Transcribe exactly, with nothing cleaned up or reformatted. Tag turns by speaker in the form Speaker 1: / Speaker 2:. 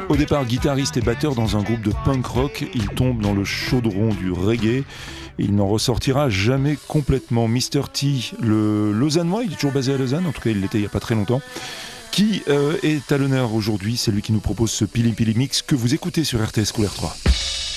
Speaker 1: Au départ guitariste et batteur dans un groupe de punk rock, il tombe dans le chaudron du reggae. Il n'en ressortira jamais complètement. Mister T, le Lausannois, il est toujours basé à Lausanne, en tout cas il l'était il n'y a pas très longtemps, qui euh, est à l'honneur aujourd'hui. C'est lui qui nous propose ce Pili Pili Mix que vous écoutez sur R T S Couleur trois.